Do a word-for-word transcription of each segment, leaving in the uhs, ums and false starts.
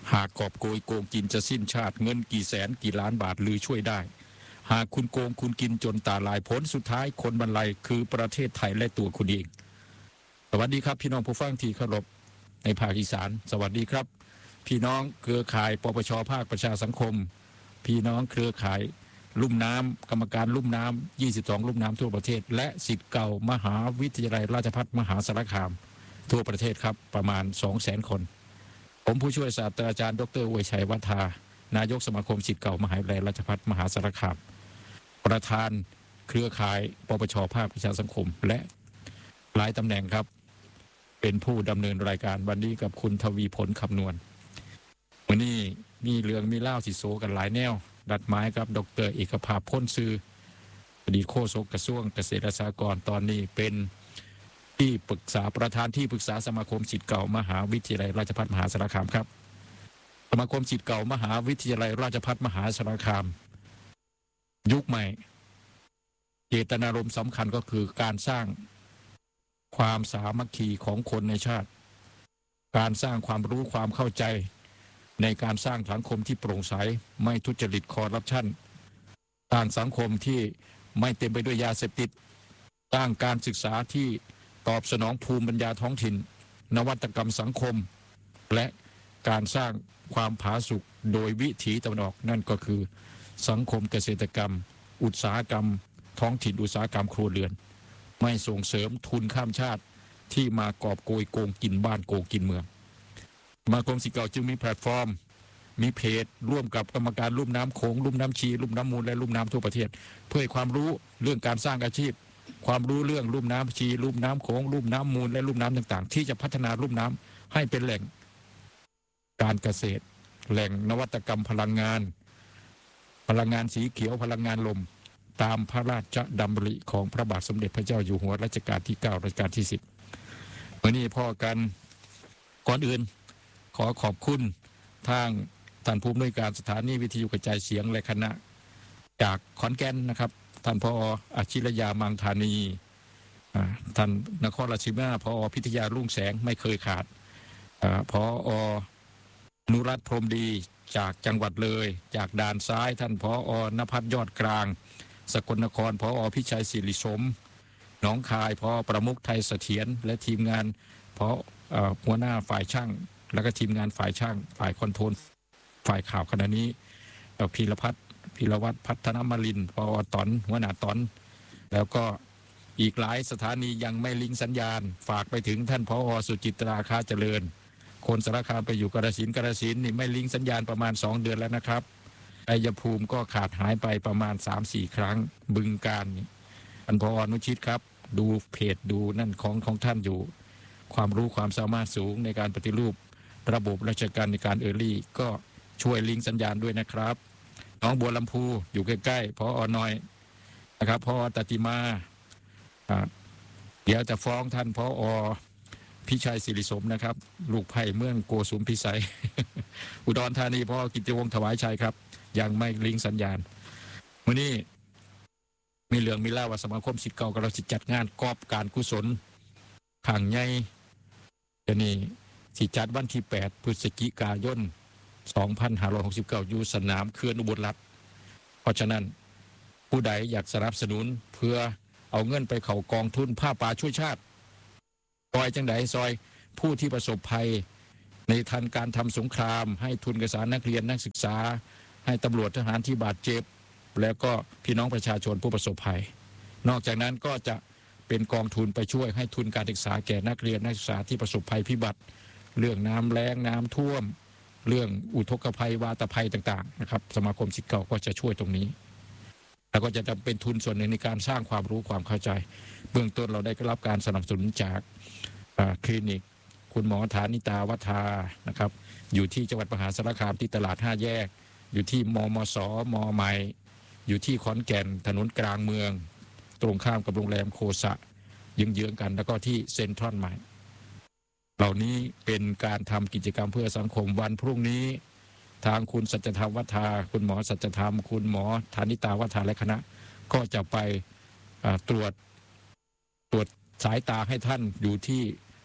หากกอบโกยโกงกินจะสิ้นชาติเงินกี่แสนกี่ล้านบาทหรือช่วยได้หากคุณโกงคุณกินจนตาลายผลสุดท้ายคนบรรลัยคือประเทศไทยและตัวคุณเองสวัสดีครับพี่น้องผู้ฟังที่เคารพในภาคอีสานสวัสดีครับพี่น้องเครือข่ายปปชภาคประชาสังคมพี่น้องเครือข่ายลุ่มน้ำกรรมการลุ่มน้ำยี่สิบสองลุ่มน้ำทั่วประเทศและศิษย์เก่ามหาวิทยาลัยราชภัฏมหาสารคามทั่วประเทศครับประมาณ สองแสน คนผมผู้ช่วยศาสตราจารย์ดร.อวยชัยวัฒานายกสมาคมศิษย์เก่ามหาวิทยาลัยราชภัฏมหาสารคามประธานเครือข่ายปปชภาคประชาสังคมและหลายตำแหน่งครับเป็นผู้ดำเนินรายการวันนี้กับคุณทวีผลคำนวณวันนี้มีเรื่องมีเล่าสิโซกันหลายแนวดัดไม้ครับดร.เอกภาพพ้นซื้ออดีตโฆษกกระทรวงเกษตรและสหกรณ์ตอนนี้เป็นที่ปรึกษาประธานที่ปรึกษาสมาคมศิษย์เก่ามหาวิทยาลัยราชภัฏมหาสารคามครับสมาคมศิษย์เก่ามหาวิทยาลัยราชภัฏมหาสารคามยุคใหม่เจตนารมณ์สำคัญก็คือการสร้างความสามัคคีของคนในชาติการสร้างความรู้ความเข้าใจในการสร้างสังคมที่โปร่งใสไม่ทุจริตคอร์รัปชันสร้างสังคมที่ไม่เต็มไปด้วยยาเสพติดสร้างการศึกษาที่ตอบสนองภูมิปัญญาท้องถิ่นนวัตกรรมสังคมและการสร้างความผาสุกโดยวิถีตะวันออกนั่นก็คือสังคมเกษตรกรรมอุตสาหกรรมท้องถิ่นอุตสาหกรรมครัวเรือนไม่ส่งเสริมทุนข้ามชาติที่มากอบโกยโกงกินบ้านโกงกินเมืองสมาคมศิษย์เก่าจึงมีแพลตฟอร์มมีเพจร่วมกับกรรมการลุ่มน้ำโขงลุ่มน้ำชีลุ่มน้ำมูลและลุ่มน้ำทั่วประเทศเพื่อให้ความรู้เรื่องการสร้างอาชีพความรู้เรื่องลุ่มน้ำชีลุ่มน้ำโขงลุ่มน้ำมูลและลุ่มน้ำต่างๆที่จะพัฒนาลุ่มน้ำให้เป็นแหล่งการเกษตรแหล่งนวัตกรรมพลังงานพลังงานสีเขียวพลังงานลมตามพระราชดำริของพระบาทสมเด็จพระเจ้าอยู่หัวรัชกาลที่เก้ารัชกาลที่สิบวันนี้พ่อกันก่อนอื่นขอขอบคุณทางท่านผู้อำนวยการสถานีวิทยุกระจายเสียงและคณะจากขอนแก่นนะครับท่านผอ.อาชิรยามังธานีท่านนครราชสีมาผอ.พิทยารุ่งแสงไม่เคยขาดผอ.นุรัตน์พรหมดีจากจังหวัดเลยจากด่านซ้ายท่านผอ.ณภัทรยอดกลางสกลนครผอ.พิชัยศิริสมหนองคายผอ.ประมุขไทยเสถียรและทีมงานผอ.หัวหน้าฝ่ายช่างแล้วก็ทีมงานฝ่ายช่างฝ่ายคอนโทรลฝ่ายข่าวขณะนี้พีรพัฒน์พีรวัตรพัฒนมลินผอ.ตอนหัวหน้าตอนแล้วก็อีกหลายสถานียังไม่ลิงก์สัญญาณฝากไปถึงท่านผอ.สุจิตราค้าเจริญคนสารคามไปอยู่กาฬสินธุ์กาฬสินธุ์นี่ไม่ลิงก์สัญญาณประมาณสองเดือนแล้วนะครับชัยภูมิก็ขาดหายไปประมาณ สามสี่ ครั้งบึงกาฬนี่ท่านผอ.อนุชิตครับดูเพจดูนั่นของของท่านอยู่ความรู้ความสามารถสูงในการปฏิรูประบบราชการในการเออรี่ก็ช่วยลิงก์สัญญาณด้วยนะครับน้องบัวลำพูอยู่ใกล้ๆผอ.น้อยนะครับผอ.ตติมาเดี๋ยวจะฟ้องท่านผอ.พิชัยศิริสมนะครับลูกไผ่เมืองโกสุมพิสัย อุดรธานีผอ.กิติวงศ์ถวายชัยครับยังไม่ลิงก์สัญญาณวันนี้มีเรื่องมีเล่าว่าสมาคมศิษย์เก่ากำลังจัดงานกอบการกุศลขังใหญ่จะนี่สิจัดวันที่แปดพฤศจิกายนสองพันห้าร้อยหกสิบเก้าอยู่สนามเขื่อนอุบลรัตน์เพราะฉะนั้นผู้ใดอยากสนับสนุนเพื่อเอาเงินไปเข้ากองทุนผ้าป่าช่วยชาติซอยจังไดซอยผู้ที่ประสบภัยในทันการทำสงครามให้ทุนการศึกษานักเรียนนักศึกษาให้ตำรวจทหารที่บาดเจ็บแล้วก็พี่น้องประชาชนผู้ประสบภัยนอกจากนั้นก็จะเป็นกองทุนไปช่วยให้ทุนการศึกษาแก่นักเรียนนักศึกษาที่ประสบภัยพิบัติเรื่องน้ำแล้งน้ำท่วมเรื่องอุทกภัยวาตภัยต่างๆนะครับสมาคมศิษย์เก่าก็จะช่วยตรงนี้แล้วก็จะเป็นทุนส่วนหนึ่งในการสร้างความรู้ความเข้าใจเบื้องต้นเราได้รับการสนับสนุนจากคลินิกคุณหมอฐานิตาวัฒานะครับอยู่ที่จังหวัดมหาสารคามที่ตลาดห้าแยกอยู่ที่มมสมใหม่อยู่ที่ขอนแก่นถนนกลางเมืองตรงข้ามกับโรงแรมโคสะเยื้องๆกันแล้วก็ที่เซ็นทรัลใหม่เหล่านี้เป็นการทำกิจกรรมเพื่อสังคมวันพรุ่งนี้ทางคุณสัจธรรมวัฒาคุณหมอสัจธรรมคุณหมอฐานิตาวัฒาและคณะก็จะไปตรวจตรวจสายตาให้ท่านอยู่ที่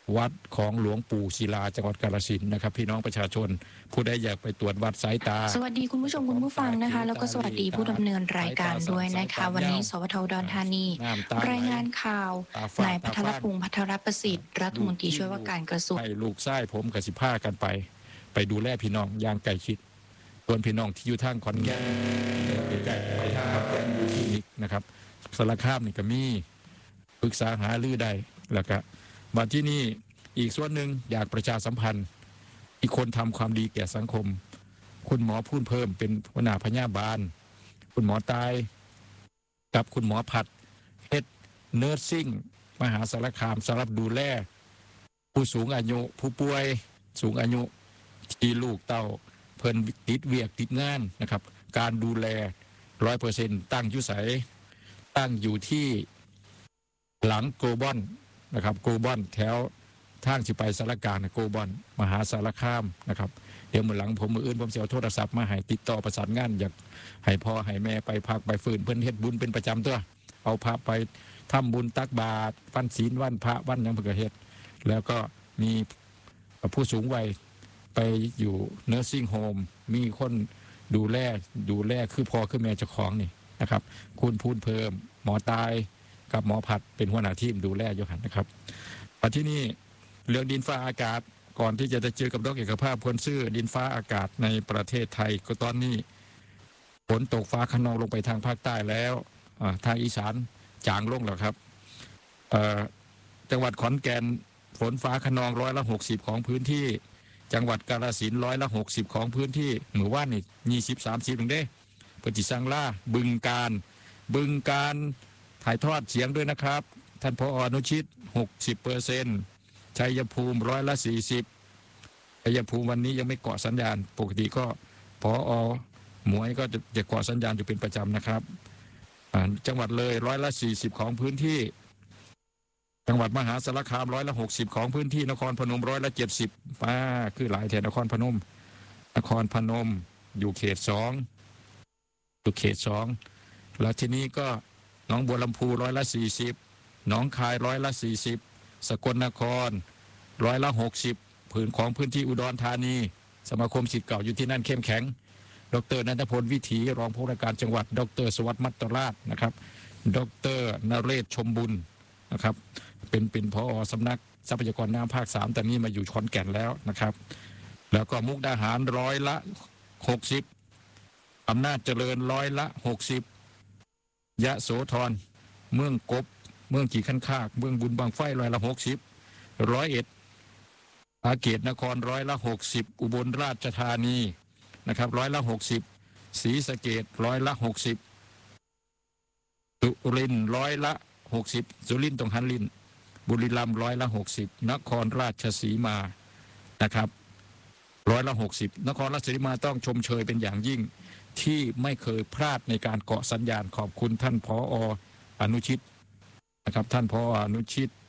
วัดของหลวงปู่ศิลาจังหวัดกาฬสินธุ์นะครับพี่น้องประชาชนผู้ใดอยากไปตรวจวัดสายตาสวัสดีคุณผู้ชมคุณผู้ฟังนะคะแล้วก็สวัสดีผู้ดำเนินรายการด้วยนะคะวันนี้สวทอุดรธานีรายงานข่าวนายภัทรพงษ์ภัทรประสิทธิ์รัฐมนตรีช่วยว่าการกระทรวงให้ลูกไส้ผมกับสิผ้ากันไปไปดูแลพี่น้องอย่างใกล้ชิดส่วนพี่น้องที่อยู่ทางขอนแก่นใกล้ไปทางขอนแก่นอยู่ที่นี่นะครับสารคามนี่ก็มีปรึกษาหารือได้แล้วก็มาที่นี่อีกส่วนหนึ่งอยากประชาสัมพันธ์อีกคนทำความดีแก่สังคมคุณหมอพูนเพิ่มเป็นหัวหน้าพยาบาลคุณหมอตายกับคุณหมอผัดเฮ็ดเนิร์สซิ่งมหาสารคามสำหรับดูแลผู้สูงอายุผู้ป่วยสูงอายุที่ลูกเต้าเพิ่นติดเวียกติดงานนะครับการดูแลร้อยเปอร์เซ็นต์ตั้งอยู่ไสตั้งอยู่ที่หลังโกลบอนนะครับโกลบอนแถวทางสิไปสารกลางโกลบอนมหาสารคามนะครับเดี๋ยวมื้อหลังผมมื้ออื่นผมสิเอาโทรศัพท์มาให้ติดต่อประสานงานอยากให้พ่อให้แม่ไปพักไปฟื้นเพิ่นเฮ็ดบุญเป็นประจำตัวเอาพระไปทำบุญตักบาตรวันศีลวันพระวันหยังเพิ่นก็เฮ็ดแล้วก็มีผู้สูงวัยไปอยู่เนอร์ซิ่งโฮมมีคนดูแลดูแลคือพ่อคือแม่เจ้าของนี่นะครับคุณพูนเพิ่มหมอตายกับหมอผัดเป็นหัวหน้าทีมดูแลอยู่หั่นนะครับมาที่นี่เรื่องดินฟ้าอากาศก่อนที่จะได้เจอกับดร.เอกภาพพลซื่อดินฟ้าอากาศในประเทศไทยก็ตอนนี้ฝนตกฟ้าคะนองลงไปทางภาคใต้แล้วทางอีสานจางลงแล้วครับจังหวัดขอนแก่นฝนฟ้าคะนองร้อยละหกสิบของพื้นที่จังหวัดกาฬสินธุ์ร้อยละหกสิบของพื้นที่หมู่บ้านนี่ยี่สิบสามสิบถึงเด้ปฏิสังล่าบึงการบึงการถ่ายทอดเสียงด้วยนะครับท่านผอ.อนุชิต หกสิบเปอร์เซ็นต์ ชัยภูมิร้อยละสี่สิบชัยภูมิวันนี้ยังไม่เกาะสัญญาณปกติก็ผอ.หมวยก็จะจะเกาะสัญญาณอยู่เป็นประจำนะครับจังหวัดเลยร้อยละสี่สิบของพื้นที่จังหวัดมหาสารคามร้อยละหกสิบของพื้นที่นครพนมร้อยละเจ็ดสิบป้าคือหลายแถวนครพนมนครพนมอยู่เขตสองอยู่เขตสองแล้วทีนี้ก็หนองบัวลำพูร้อยละสี่สิบหนองคายร้อยละสี่สิบสกลนครร้อยละหกสิบผืนของพื้นที่อุดรธานีสมาคมศิษย์เก่าอยู่ที่นั่นเข้มแข็งดร.นันทพลวิถีรองผู้ว่าการจังหวัดดร.สวัสดิ์มัตตราชนะครับดร.นเรศชมบุญนะครับเป็นเป็นผอ.สำนักทรัพยากรน้ำภาคสามแต่นี้มาอยู่ขอนแก่นแล้วนะครับแล้วก็มุกดาหารร้อยละหกสิบอำนาจเจริญร้อยละหกสิบยะโสธรเมืองกบเมืองกี่ขันคากเมืองบุญบางไฟร้อยละหกสิบร้อยเอ็ดอาเขตนครร้อยละหกสิบอุบลราชธานีนะครับร้อยละหกสิบศรีสะเกษร้อยละหกสิบสุรินทร์ร้อยละหกสิบสุรินทร์ตรงหันลินบุรีรัมย์ร้อยละหกสิบนครราชสีมานะครับร้อยละหกสิบนครราชสีมาต้องชมเชยเป็นอย่างยิ่งที่ไม่เคยพลาดในการเกาะสัญญาณขอบคุณท่านผอ.อนุชิตนะครับท่านผอ.อนุชิต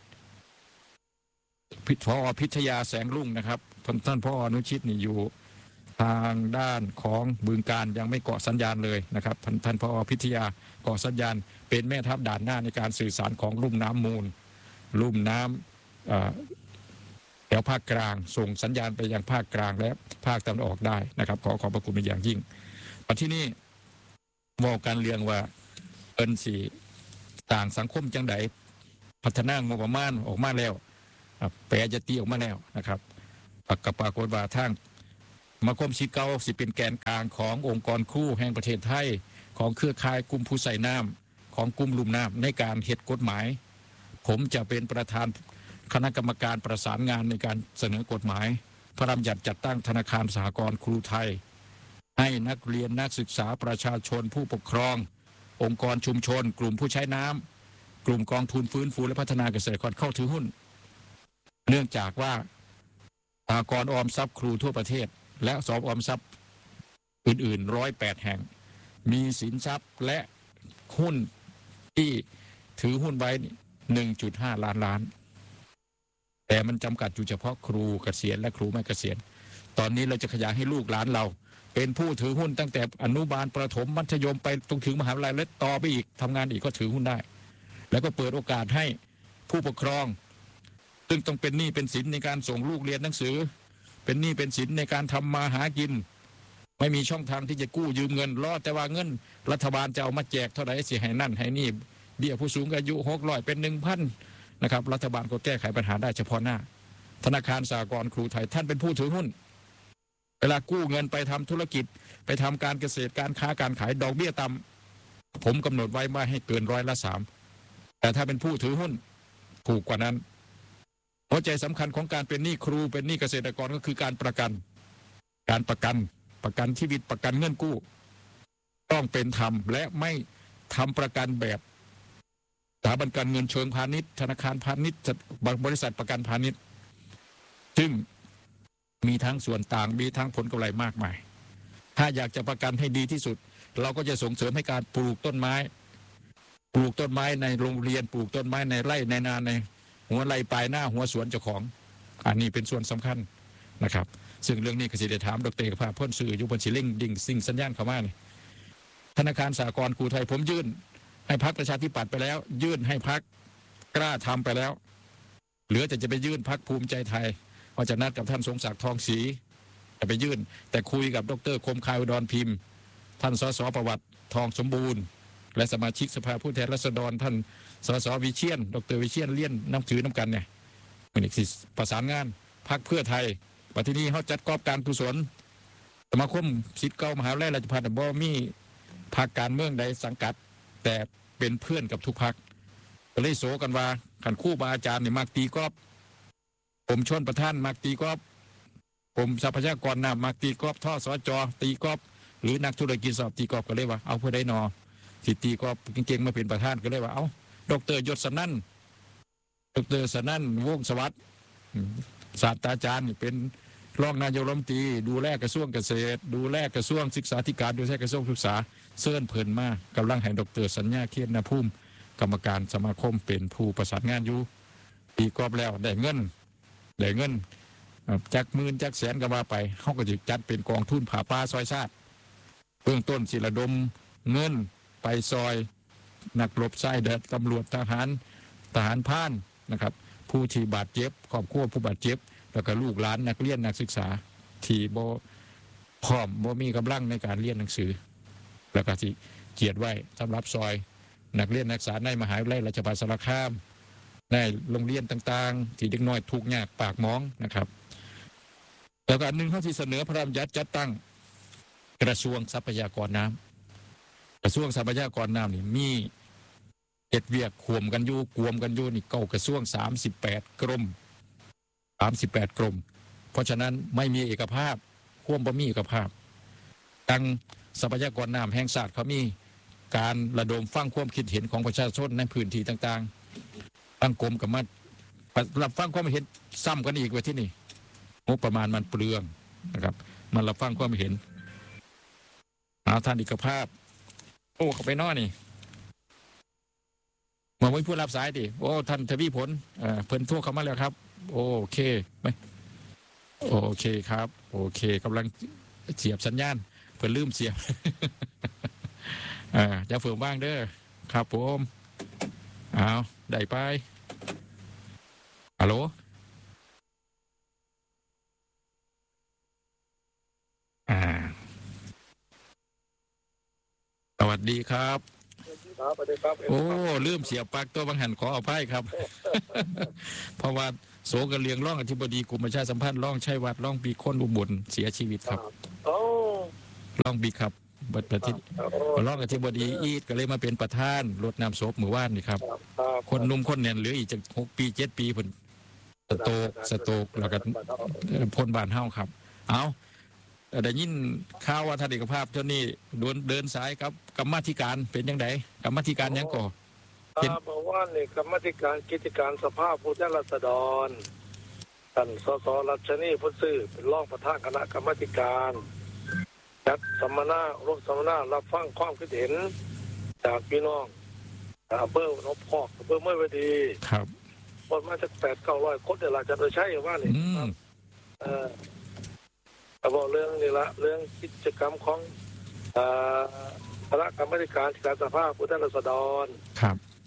ผอ.พิทยาแสงรุ่งนะครับท่านท่านผอ.อนุชิตนี่อยู่ทางด้านของบึงการยังไม่เกาะสัญญาณเลยนะครับท่านท่านผอ.พิทยาเกาะสัญญาณเป็นแม่ทัพด่านหน้าในการสื่อสารของลุ่มน้ำมูลลุ่มน้ำแถวภาคกลางส่งสัญญาณไปยังภาคกลางและภาคตะวันออกได้นะครับขอขอบพระคุณเป็นอย่างยิ่งมาที่นี่บอกการเรียงว่าเอินสีต่างสังคมจังไดพัฒนางบประมาณออกมาแล้วแปรยติออกมาแล้วนะครับกับปรากฏว่าทางสมาคมศิษย์เก่าสิเป็นแกนกลางขององค์กรครูแห่งประเทศไทยของเครือข่ายกลุ่มผู้ใส่น้ำของกลุ่มลุ่มน้ำในการเฮ็ดกฎหมายผมจะเป็นประธานคณะกรรมการประสานงานในการเสนอกฎหมายพระราชบัญญัติจัดตั้งธนาคารสหกรณ์ครูไทยให้นักเรียนนักศึกษาประชาชนผู้ปกครององค์กรชุมชนกลุ่มผู้ใช้น้ำกลุ่มกองทุนฟื้นฟูและพัฒนาเกษตรกรเข้าถือหุ้นเนื่องจากว่าสหกรณ์ออมทรัพย์ครูทั่วประเทศและสอบออมทรัพย์อื่นๆร้อยแปดแห่งมีสินทรัพย์และหุ้นที่ถือหุ้นไว้ หนึ่งจุดห้า ล้านล้านแต่มันจำกัดอยู่เฉพาะครูเกษียณและครูไม่เกษียณตอนนี้เราจะขยายให้ลูกหลานเราเป็นผู้ถือหุ้นตั้งแต่อนุบาลประถมมัธยมไปตรงถึงมหาวิทยาลัยและต่อไปอีกทำงานอีกก็ถือหุ้นได้แล้วก็เปิดโอกาสให้ผู้ปกครองซึ่งต้องเป็นหนี้เป็นสินในการส่งลูกเรียนหนังสือเป็นหนี้เป็นสินในการทำมาหากินไม่มีช่องทางที่จะกู้ยืมเงินรอแต่ว่าเงินรัฐบาลจะเอามาแจกเท่าไหร่สิให้นั่นให้นี่เบี้ยผู้สูงอายุหกร้อยเป็นหนึ่งพันนะครับรัฐบาลก็แก้ไขปัญหาได้เฉพาะหน้าธนาคารสหกรณ์ครูไทยท่านเป็นผู้ถือหุ้นเวลากู้เงินไปทำธุรกิจไปทำการเกษตรการค้าการขายดอกเบี้ยต่ำผมกำหนดไว้ว่าให้เกินร้อยละสามแต่ถ้าเป็นผู้ถือหุ้นถูกกว่านั้นหัวใจสำคัญของการเป็นหนี้ครูเป็นหนี้เกษตรกรก็คือการประกันการประกันประกันชีวิตประกันเงินกู้ต้องเป็นธรรมและไม่ทำประกันแบบสถาบันการเงินเชิงพาณิชย์ธนาคารพาณิชย์บริษัทประกันพาณิชย์ซึ่งมีทั้งส่วนต่างมีทั้งผลกำไรมากมายถ้าอยากจะประกันให้ดีที่สุดเราก็จะส่งเสริมให้การปลูกต้นไม้ปลูกต้นไม้ในโรงเรียนปลูกต้นไม้ในไร่ในนาในหัวไร่ปลายหน้าหัวสวนเจ้าของอันนี้เป็นส่วนสำคัญนะครับซึ่งเรื่องนี้ก็สิได้ถามดร.เอกภาพพ้นสื่อยุบนชิลิงดิ่งสิ่งสัญญาณเข้ามานี่ธนาคารสหกรณ์กรุงไทยผมยื่นให้พรรคประชาธิปัตย์ไปแล้วยื่นให้พรรคกล้าทำไปแล้วเหลือแต่จะไปยื่นพรรคภูมิใจไทยว่าจะนัดกับท่านสมศักดิ์ทองศรีจะไปยื่นแต่คุยกับดร.คมคายอุดรพิมพ์ท่านสสประวัติทองสมบูรณ์และสมาชิกสภาผู้แทนราษฎรท่านสสวิเชียนดร.วิเชียนเลี่ยนน้ำถือน้ำกันเนี่ยมันอีกสิประสานงานพรรคเพื่อไทยปัจจุบันนี้เขาจัดกอบการกุศลสมาคมศิษย์เก่ามหาวิทยาลัยราชภัฏบ่มีพรรคการเมืองใดสังกัดแต่เป็นเพื่อนกับทุกพรรคก็เลยโศกันว่าขันคู่บาอาจารย์เนี่ยมักตีกอบผมชนประท่านมักตีกอบผมทรัพยากรน้ำมักตีกอบท่อสจตีกอบหรือนักธุรกิจสอบตีกอบก็เลยว่าเอาเพื่อได้นอสิตีกอบเก่งๆมาเป็นประธานก็เลยว่าเอาดร.ยศสนั่นดร.สนั่นวงศ์สวัสดิ์ศาสตราจารย์เป็นรองนายกรัฐมนตรีดูแลกระทรวงเกษตรดูแลกระทรวงศึกษาธิการดูแลกระทรวงศึกษาเซิร์นเพิ่นมากกำลังให้ดร.สัญญาเคียรติภูมิกรรมการสมาคมเป็นผู้ประสานงานอยู่ตีกอบแล้วได้เงินได้เงินจากหมื่นจากแสนก็ว่าไปเขาก็จะจัดเป็นกองทุนผาป่าซอยชาติเบื้องต้นสิระดมเงินไปซอยนักรบไส้เด็ดตำรวจทหารทหารพานนะครับผู้ที่บาดเจ็บครอบครัวผู้บาดเจ็บแล้วก็ลูกหลานนักเรียนนักศึกษาที่บ่พร้อมบ่มีกำลังในการเรียนหนังสือแล้วก็ที่เกียรติไว้สำหรับซอยนักเรียนนักศึกษาในมหาวิทยาลัยราชภัฏสารคามในโรงเรียนต่างๆที่เด็กน้อยทุกข์ยากปากหมองนะครับแล้วก็อันหนึ่งเขาที่เสนอพระราชบัญญัติจัดตั้งกระทรวงทรัพยากรน้ำกระทรวงทรัพยากรน้ำนี่มีเจ็ดเวียกขวมกันอยู่กวมกันอยู่นี่เก้ากระทรวงสามสิบแปดกรมสามสิบแปดกรมเพราะฉะนั้นไม่มีเอกภาพควบบ่มีเอกภาพตั้งทรัพยากรน้ำแห่งชาติเขามีการระดมฟังความคิดเห็นของประชาชนในพื้นที่ต่างๆตั้งกรมกับมารับฟังความเห็นซ้ำกันอีกไว้ที่นี่งบประมาณมันเปลืองนะครับมันรับฟังความเห็นเอาท่านเอกภาพโอ้เข้าไปนอนี่มาไม่พูดรับสายดิโอ้ท่านทวีผลเอ่อเพิ่นโทรเข้ามาแล้วครับโอเคไหมโอเคครับโอเคกำลังเสียบสัญญาณเพิ่นลืมเสียบอ่าจะเฟื่องบ้างเด้อครับผมเอาได้ไปฮัลโหลอ่าสวัสดีครับโอ้ลืมเสียบปลั๊กตัวบางหันขออภัยครับ เพราะว่าโสกเลียงร่องอธิบดีกรมประชาสัมพันธ์ร่องชัยวัฒน์ร่องปีค้นอุบลเสียชีวิตครับร่องปีครับบัดประทิร่องอธิบดีอีดก็เลยมาเป็นประธานรถนำศพหมู่บ้านนี่ครับคนนุ่มคนเน่นเหลืออีกจากหกปีเจ็ดปีผลสโตกสโตกแล้วก็พ้นบานเฮ้าครับเอาได้ยินข่าวว่าท่านเอกภาพเจ้านี่เดินเดินสายครับกรรมธิการเป็นยังไงกรรมธิการยังก่อเห็นบอกว่านี่กรรมธิการกิจการสภาผู้แทนราษฎรท่านสสรัชนีพุทธซื่อเป็นรองประธานคณะกรรมธิการจัดสัมมนาร่วมสัมมนารับฟังความคิดเห็นจากพี่น้องอำเภอนพพอกอำเภอเมื่อวันดีครับคนมาจากแปดเก้าร้อยคนเดี๋ยวเราจะไปใช้ว่านี่ครับเออบอกเรื่องนี่ละเรื่องกิจกรรมของคณะกรรมการการสภาผู้แทนราษฎรครับ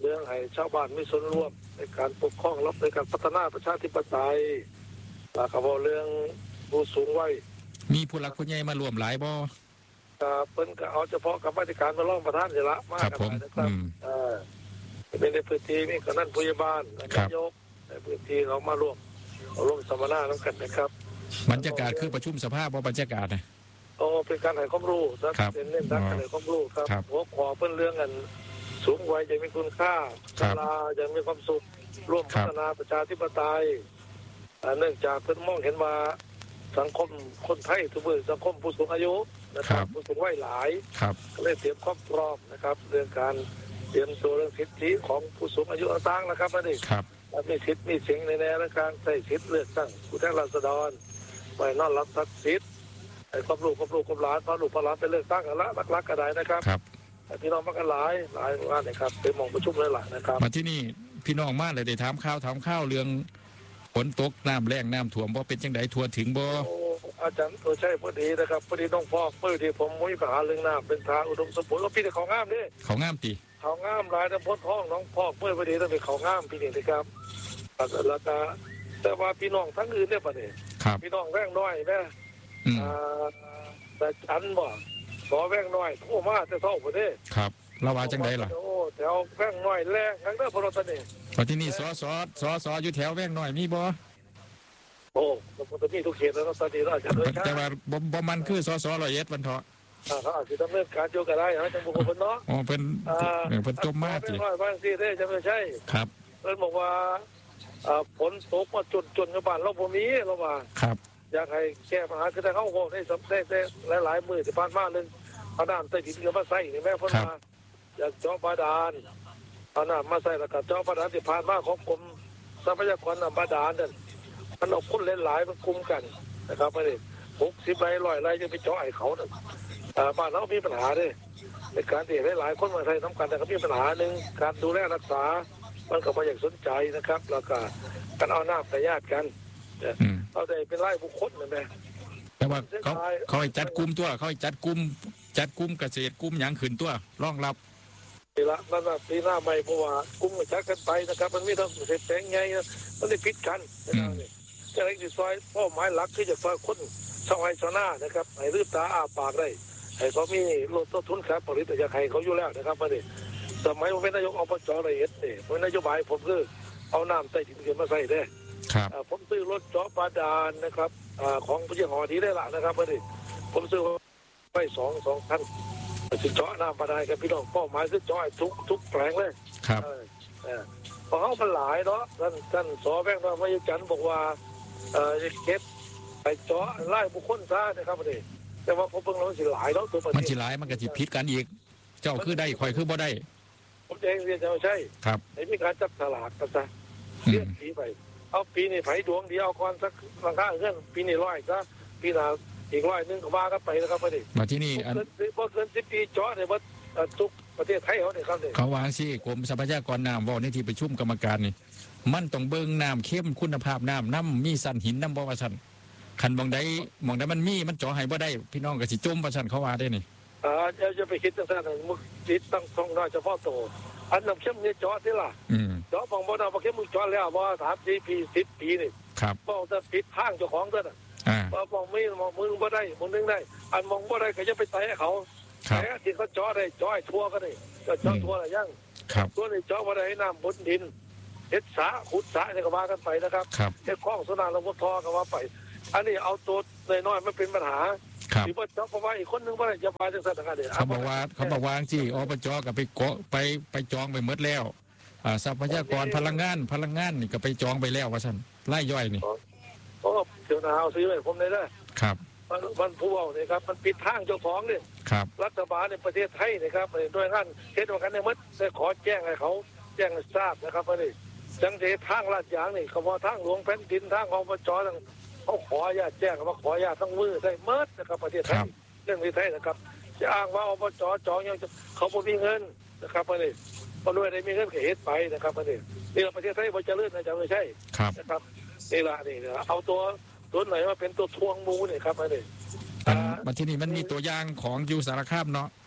เรื่องให้ชาวบ้านมีส่วนร่วมในการปกครองรับในการพัฒนาประชาธิปไตยแล้วก็เรื่องผู้สูงวัยมีผู้หลักผู้ใหญ่มารวมหลายบ่เพิ่นก็เอาเฉพาะกรรมาธิการมาร้องประธานนี่ละมากกันนะครับเออเป็นในพื้นที่มีกำนันผู้ใหญ่บ้านนายกในพื้นที่เขามารวมร่วมสัมมนาน้ำกันนะครับบรรยากาศคือประชุมสภาบ่บรรยากาศนะโอ้เป็นการให้ความรู้เป็นเน้นการให้ความรู้ครับหัวข้อเพิ่นเรื่องกันสูงวัยจะมีคุณค่าเวลาจะมีความสุขร่วมพัฒนาประชาธิปไตยเนื่องจากเพิ่นมองเห็นว่าสังคมคนไทยทุกเมื่อสังคมผู้สูงอายุนะครับผู้สูงวัยหลายก็เลยเตรียมความพร้อมนะครับเรื่องการเตรียมตัวเรื่องสิทธิของผู้สูงอายุต่างๆนะครับนั่นเองมีสิทธิมีเสียงในแนวการใช้สิทธิเลือกตั้งผู้แทนราษฎรไปนอนรับทักษิณไอ้ครอบลูกครอบลูกครอบหลานพาลูกพาหลานไปเลือกตั้งกันละรักๆกันได้นะครับพี่น้องมากันหลายหลายงานนะครับเป็นมองประชุมเลยหละนะครับมาที่นี่พี่น้องมาเลยได้ถามข้าวถามข้าวเรื่องฝนตกน้ำแรงน้ำท่วมบ่เป็นจังไดทั่วถึงบ่อาจารย์ตัวใช่พอดีนะครับพอดีน้องพ่อเมื่อที่ผมมุ้ยปัญหาเรื่องน้ำเป็นทางอุดมสมบูรณ์ก็พี่แต่เขางามดิเขางามตีเขางามหลายแต่พ้นท้องน้องพ่อเมื่อพอดีต้องเป็นเขางามพี่นี่นะครับแล้วก็แต่ว่าพี่น้องทั้งอื่นเนี่ยปะเนี่ยพี่น้องแว่งน้อยนะแต่ฉันบ่ขอแว่งน้อยโอ้มาแต่เท่าพอดีครับเราว่าจังไดล่ะโอ้แถวแว่งน้อยแรงทั้งเด้อพลตนี่พอที่นี่สอสอสอสออยู่แถวแว่งน้อยมีบ่โอ้ผมจะมีทุกเขตแล้วตอนนี้เราจะแต่ว่าบ่มันคือสอสอร้อยเอ็ดวันเถาะเขาอาจจะดำเนินการโยกได้นะจังบุคคลเนาะอ๋อเป็นเป็นจมมากสิบางทีได้จะไม่ใช่ครับเพิ่นบอกว่าฝนตกมาจนจนกับบ้านเราบ่มีเราว่าครับอยากให้แก้ปัญหาคือแต่เขาบอกได้สำเร็จได้หลายๆมือที่ผ่านมาเรื่องเอาน้ำใต้ดินมาใส่นี่แม่เพิ่นมาอยากเจาะบาดาลเอาน้ำมาใส่แล้วก็เจาะบาดาลที่ผ่านมาของกรมทรัพยากรน้ำบาดาลนั่นมันเอาคนเล่นหลายมันคุมกันนะครับไม่ได้หกสิบไร่ร้อยไร่จะไปเจาะไอ้เขาเนี่ยบ้านเรามีปัญหาด้วยในการที่หลายคนมาใช้น้ำกันแต่ก็มีปัญหาหนึ่งการดูแลรักษามันก็ไม่อยากสนใจนะครับแล้วก็การเอาน้ำไปญาติกันเอาแต่เป็นไร่บุคคลเหมือนกันแต่ว่าเขาเขาให้จัดกลุ่มตัวเขาให้จัดกลุ่มจัดกลุ่มเกษตรกลุ่มอย่างขืนตัวรองรับปีละนั่นน่ะปีหน้าใหม่เพราะว่ากลุ่มจัดกันไปนะครับมันไม่ต้องเสร็จแต่งไงมันได้พิดกันนะครับจะให้ซอยเป้าหมายหลักคือจะซอยคนชาวไฮชนานะครับให้ลืมตาอ้าปากได้ให้เขามีลดต้นทุนการผลิตจากใครเขาอยู่แล้วนะครับประเด็นสมัยผมเป็นนายกอบจระยองเนี่ยผมนโยบายผมคือเอาน้ำใต้ดินขึ้นมาใส่ได้ผมซื้อรถเจาะบาดาลนะครับของผู้ยี่ห้อที่ได้ละนะครับประเด็นผมซื้อไปสองสองพันจะเจาะน้ำบาดาลกับพี่น้องเป้าหมายคือเจาะทุกทุกแปลงเลยครับเพราะเขามันหลายเนาะท่านท่านสอแบงค์มาไม่จันบอกว่าเอ่อเก็บไปเจาะไล่บุคคลซะนะครับประเด็นแต่ว่าผมเพิ่งรู้สิหลายแล้วตัวประเด็นมันสิหลายมันก็สิผิดกันอีกเจ้าคือได้ข่อยคือบ่ได้ผมเองเรียนจะใช่ครับไอ้มีการจับสลากกันซะเลี้ยงปีไปเอาปีนี้ไผ่ดวงเดียวก่อนสักบางครั้งเรื่องปีนี้ร้อยซะปีหน้าอีกร้อยนึงก็ว่ากันไปนะครับประเด็นมาที่นี่อันบ่เกินสิบปีเจาะเนี่ยว่าทุกประเทศไทยเขาเนี่ยครับเขาวางสิกรมทรัพยากรน้ำว่าในที่ประชุมกรรมการนี่มันต้องเบิ่งน้ำเข้มคุณภาพน้ำน้ำมีสันหินน้ำบ่ว่าสันคันมองได้มองได้มันมีมันเจาะให้บ่ได้พี่น้องก็สิจมว่าสันเขาว่าได้นี่อ่าจะจะไปคิดจังซั่นมึงจิตตั้งท่องได้เฉพาะโตอันน้ำเข้มนี่เจาะสิล่ะเจาะบางบ่น้ำเข้มมึงเจาะแล้วบ่สามสี่ปีสิบปีนี่ครับบ่จะผิดทางเจ้าของซะน่ะอ่าบ่มองมีมองมึงบ่ได้มึงนึงได้อันมองบ่ได้ก็จะไปแตะเขาแต่ที่เขาเจาะได้เจาะให้ทั่วก็ได้ก็เจาะทั่วอะไรยังตัวนี้เจาะบ่ได้ให้น้ำบนดินเฮ็ดสระขุดสระนี่ก็ว่ากันไปนะครับเฮ็ดคลองสุนาระบบท่อก็ว่าไปอันนี้เอาตัวน้อยๆมันเป็นปัญหาที่ว่าเจาะเพราะว่าอีกคนนึงบ่ได้จะมาจังซั่นนะครับเด้เขาบอกว่าเขาบอกว่าสิอบจก็ไปเกาะไปไปจองไปหมดแล้วอ่าทรัพยากรพลังงานพลังงานนี่ก็ไปจองไปแล้วว่าซั่นรายย่อยนี่โอ้เดี๋ยวนะเอาซื้อให้ผมได้เด้อครับมันผู้เอาเนี่ยครับมันปิดทางเจ้าของเนี่ยรัฐบาลในประเทศไทยนะครับโดยงานเทศบาลในมัดได้ขอแจ้งให้เขาแจ้งให้ทราบนะครับว่านี่จังเททางลาดยางนี่เขาบอกทางหลวงแผ่นดินทางอบจทั้งเขาขออนุญาตแจ้งว่าขออนุญาตทั้งมือได้เมิดนะครับประเทศไทยเรื่องประเทศไทยนะครับจะอ้างว่าอบจจองยังเขาไม่มีเงินนะครับว่านี่พอรวยได้มีเงินเขตไปนะครับว่านี่นี่ประเทศไทยมันจะเลื่อนนะจะไม่ใช่นะครับนี่ละนี่เอาตัวตัวไหนมาเป็นตัวทวงมูเนี่ยครับมาเลยมาที่นี่มันมีตัวอย่างของยูสารคามเนาะ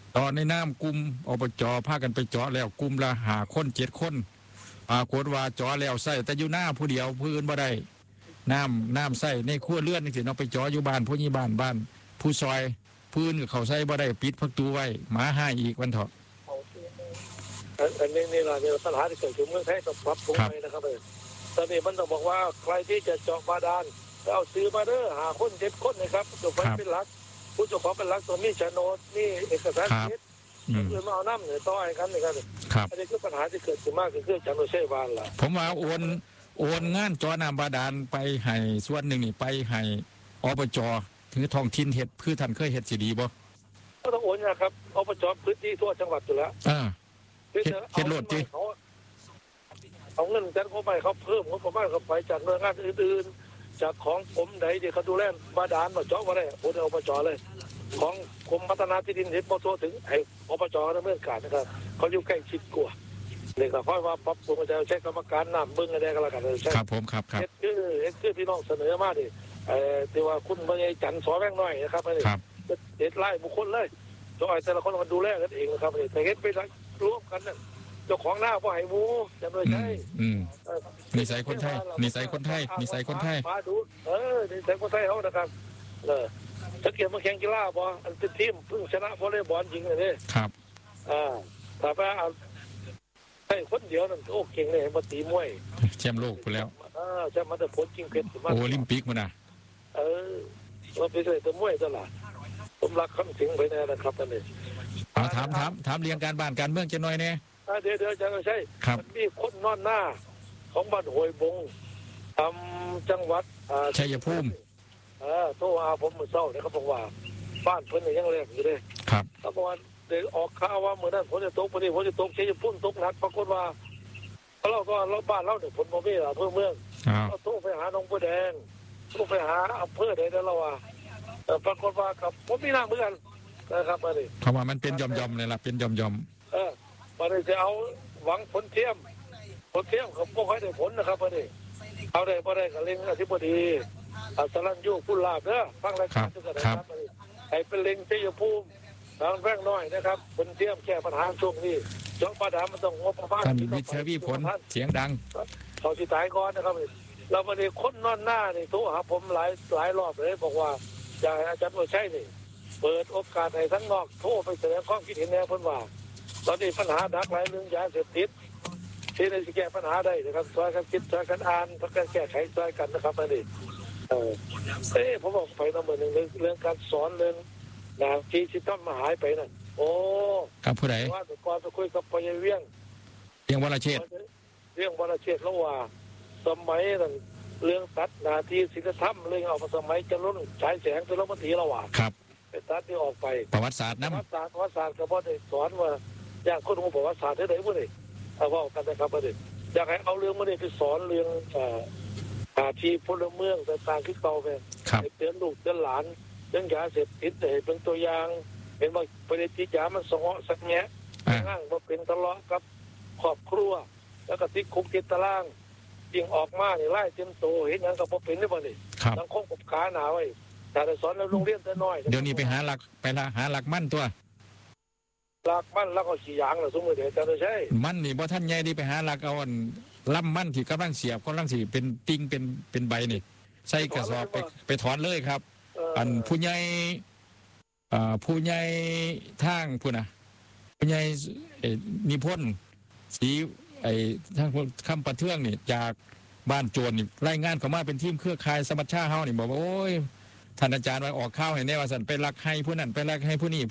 ตอนในน้ำกลุ่มอบจพากันไปเจาะแล้วกลุ่มละหาคนเจ็ดคนปรากฏว่าเจาะแล้วใส่แต่อยู่หน้าผู้เดียวผู้อื่นบ่ได้น้ำน้ำใส่ในครัวเรือนนี่สิเนาะไปเจาะอยู่บ้านผู้ยี่บ้านบ้านผู้ซอยพื้นเขาใส่บ่ได้ปิดประตูไว้หมาให้อีกวันเถาะอันนี้นี่แหละเนี่ยปัญหาที่เกิดขึ้นเมืองไทยต้องปรับปรุงไปนะครับเลยตอนนี้มันต้องบอกว่าใครที่จะเจาะบาดาลเอาซื้อมาเด้อหาคนเจ็ดคนนะครับเจ้าของเป็นหลักผู้เจ้าของเป็นหลักตัวมีโฉนดนี่เอกสารสิทธิ์คือมาเอาน้ำเนี่ยต่อไอ้กันนี่ครับอันนี้คือปัญหาที่เกิดขึ้นมากคือจันโอเช่บานล่ะผมว่าโอนโอนงานจอน้ำบาดาลไปให้ส่วนหนึ่งนี่ไปให้อบจถึงท้องถิ่นเฮ็ดคือท่านเคยเฮ็ดสิดีบ่ก็ต้องโอนนะครับอบจพื้นที่ทั่วจังหวัดอยู่แล้วอ่าเฮ็ดโลดจิเอาเงินจันเขาไปเขาเพิ่มเขาประมาณเขาไปจากหน่วยงานอื่นๆจากของผมไหนที่เขาดูแลบาดาลมาเจาะมาได้โอนอบจเลยของกรมพัฒนาที่ดินเห็นพอโทรถึงไอ้อบจดำเนินการนะครับเขาอยู่ใกล้ชิดกว่าเด็กเราค่อยว่าปรับปรุงจะใช้กรรมการนำบึ้งอะไรกันละกันเลยใช่ครับผมครับครับเอ็ดคือเอ็ดคือพี่น้องเสนอมาดิเอ่อที่ว่าคุณมาจันสอแม่งน้อยนะครับนี่เอ็ดไล่บุคคลเลยตัวไอ้แต่ละคนมันดูแลกันเองนะครับนี่แต่เอ็ดไปร่วมกันนั่นเจ้าของหน้าพ่อไห้หมูจะไม่ใช่นิสัยคนไทยนิสัยคนไทยนิสัยคนไทยมาดูเออนิสัยคนไทยเขานะครับเออสังเกตมาแข่งกีฬาบอลอันเป็นทีมเพิ่งชนะวอลเลย์บอลจริงเลยเนี่ยครับอ่าแต่ว่าให้คนเดียวนั่นโอ้เก่งเลยมาตีมวยแชมป์โลกไปแล้วอ่าจะมาแต่ผลจริงเพชรโอลิมปิกมานะเออมาไปเลยแต่มวยตลาดผมรักคำสิงไปแน่นะครับนั่นเองถามถามถามเรียงการบ้านการเมืองจะหน่อยเนี่ยเดี๋ยวเดี๋ยวจะใช่มันมีคนนอนหน้าของบ้านห้วยบงทำจังหวัดชัยภูมิเออโทรหาผมเมื่อเช้าเนี่ยเขาบอกว่าบ้านเพิ่นยังแรงอยู่เลยครับเขาบอกว่าเดี๋ยวออกข่าวว่าเมื่อนั้นฝนจะตกพอดีฝนจะตกชัยภูมิตกหนักปรากฏว่าเราก็เราบ้านเราเนี่ยฝนบ่มีอำเภอเมืองเราโทรไปหาหนองบัวแดงโทรไปหาอำเภอใดแล้วเราว่าปรากฏว่ากับผมมีน้ำเหมือนกันนะครับมาดิเขาว่ามันเป็นยอมๆเลยล่ะเป็นยอมๆเออมาดิจะเอาหวังผลเทียมผลเทียมเขาบ่ค่อยได้ผลนะครับมาดิเอาได้บ่ได้ก็เล็งอธิบดีอาสรัญญูผู้ลาบเด้อฟังรายการทุกท่านครับให้เป็นเล็งชัยภูมิทางแร่งน้อยนะครับผลเทียมแก้ปัญหาช่วงนี้เจาะบาดาลมันต้องงบประมาณท่านวิทวีผลเสียงดังเขาสิตายก่อนนะครับเรามาดิคนนอนหน้านี่โทรหาผมหลายหลายรอบเลยบอกว่าอยากให้อาจารย์ว่าใช่นี่เปิดโอกาสให้ทั้งนอกโทรไปแสดงความคิดเห็นแนวเพิ่นว่าตอนนี้ปัญหาดักหลายเรื่องยาเสพติดที่ในแก้ปัญหาได้นะครับช่วยกันคิดช่วยกันอ่านช่วยกันแก้ไขช่วยกันนะครับอันนี้เออเอ้ผมบอกไปน้ำมือหนึ่งเรื่องการสอนเรื่องนะที่ที่ทำมาหายไปนั่นโอ้กับผู้ใดว่าแต่ก่อนไปคุยกับพยาเวียงเรื่องวรเชษเรื่องวรเชษแล้วว่าสมัยนั้นเรื่องตัดนาทีศิลธรรมเรื่องออกมาสมัยจะรุ่นฉายแสงตัวละมันทีละว่าครับเป็นตัดที่ออกไปประวัติศาสตร์นะประวัติศาสตร์ประวัติศาสตร์ก็พอได้สอนว่าอย่างคนรู้ประวัติศาสตร์ได้ไหนพวกนี้เอาว่ากันนะครับประเด็นอยากให้เอาเรื่องมันไปสอนเรื่องอาชีพพลเมืองต่างๆที่เก่าไปเตือนลูกเตือนหลานเรื่องยาเสพติดเป็นตัวอย่างเห็นว่าประเด็นที่ยามันสงสักแง่ง่างว่าเป็นทะเลาะกับครอบครัวแล้วก็ติดคุกติดตารางยิงออกมาเนี่ยไล่เต็มโตเห็นอย่างกับพอเป็นได้บ่เนี่ยสังคมกับขาหนาไว้แต่สอนแล้วโรงเรียนแต่น้อยเดี๋ยวนี้ไปหาหลักไปละหาหลักมั่นตัวหลักมั่นแล้วก็สียางเหรอสมมติเดี๋ยวจะใช่มั่นนี่บ่ท่านใหญ่ดีไปหาหลักเอาล่ำมั่นที่กำลังเสียบกำลังสีเป็นติงเป็นเป็นใบนี่ใส่กระสอบไปไปถอนเลยครับอันผู้ใหญ่อ่าผู้ใหญ่ทางผู้น่ะผู้ใหญ่นิพนธ์สีไอ้ทางคำประเทืองนี่จากบ้านโจรนี่รายงานเข้ามาเป็นทีมเครือข่ายสมัชชาเฮานี่บอกว่าโอ้ยท่านอาจารย์ว่าออกข้าวให้แน่ว่าสันไปรักให้ผู้นั้นไปรักให้ผู้นี้